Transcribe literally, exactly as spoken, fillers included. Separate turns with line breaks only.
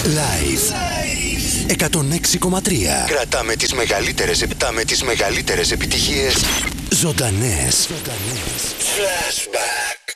Live εκατόν έξι κόμμα τρία. Κρατάμε τις μεγαλύτερες, κρατάμε τις μεγαλύτερες επιτυχίες ζωντανές. Flashback.